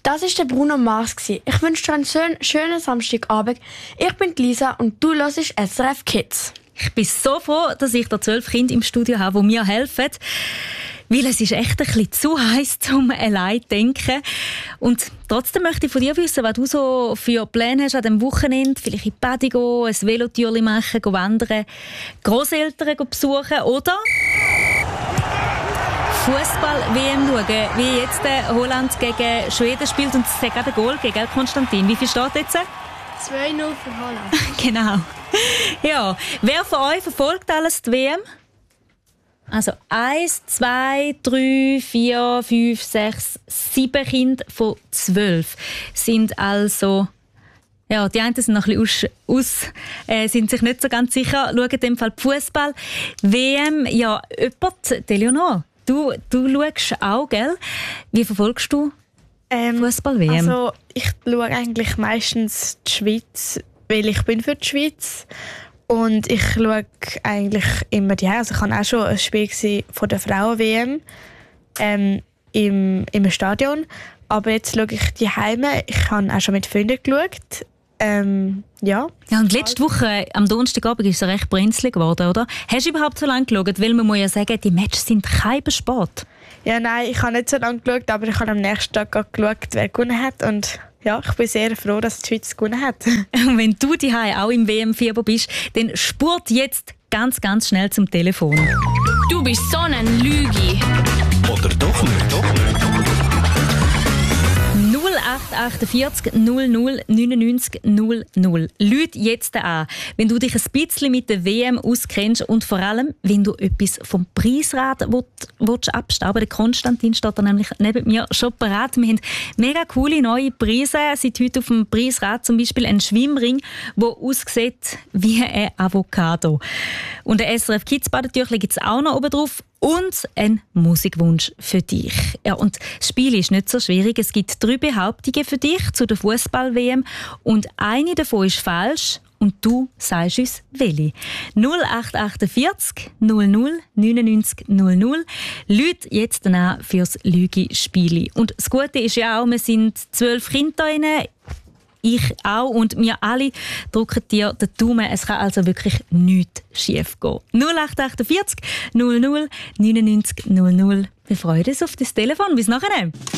Das war der Bruno Mars. Ich wünsche dir einen schönen Samstagabend. Ich bin Lisa und du hörst SRF Kids. Ich bin so froh, dass ich da 12 Kinder im Studio habe, die mir helfen. Weil es ist echt ein bisschen zu heiß, um allein zu denken. Und trotzdem möchte ich von dir wissen, was du so für Pläne hast an diesem Wochenende. Vielleicht in die Badi gehen, ein Velotürchen machen, wandern, Grosseltern besuchen oder Fußball-WM schauen, wie jetzt Holland gegen Schweden spielt. Und es hat gerade ein Goal gegeben, Konstantin. Wie viel steht jetzt? 2-0 für Holland. Genau. Ja, wer von euch verfolgt alles die WM? Also 1, 2, 3, 4, 5, 6, 7 Kinder von 12 sind also... Ja, die einen sind noch ein bisschen sind sich nicht so ganz sicher, schauen in dem Fall Fußball. WM, ja, jemand, Eleonore, du schaust auch, gell? Wie verfolgst du Fußball-WM? Also ich schaue eigentlich meistens die Schweiz, weil ich bin für die Schweiz. Und ich schaue eigentlich immer die. Also ich hatte auch schon ein Spiel von der Frauen-WM im Stadion. Aber jetzt schaue ich die Heime. Ich habe auch schon mit Freunden geschaut. Ja, und letzte Woche, am Donnerstagabend, ist es recht brenzlig geworden, oder? Hast du überhaupt so lange geschaut? Weil man muss ja sagen, die Matches sind kein Sport. Ja, nein, ich habe nicht so lange geschaut, aber ich habe am nächsten Tag geschaut, wer gewonnen hat. Und ja, ich bin sehr froh, dass die Schweiz gewonnen hat. Und wenn du daheim auch im WM-Fieber bist, dann spurt jetzt ganz, ganz schnell zum Telefon. Du bist so ein Lügi. Oder doch nicht? 0848 00 99 00. Lüt jetzt an, wenn du dich ein bisschen mit der WM auskennst und vor allem, wenn du etwas vom Preisrad willst abstauben. Der Konstantin steht da nämlich neben mir schon parat. Wir haben mega coole neue Preise. Seit heute auf dem Preisrad zum Beispiel ein Schwimmring, der aussieht wie ein Avocado. Und ein SRF Kids Badetüchlein gibt es auch noch oben drauf. Und ein Musikwunsch für dich. Ja, und das Spiel ist nicht so schwierig. Es gibt 3 Behauptungen für dich zu der Fußball-WM und eine davon ist falsch und du sagst uns welche. 0848 00 99 00. Lüt jetzt an fürs Lügi-Spieli. Und das Gute ist ja auch, wir sind 12 Kinder da rein. Ich auch und wir alle drücken dir den Daumen. Es kann also wirklich nichts schief gehen. 0848 00 99 00. Wir freuen uns auf das Telefon. Bis nachher.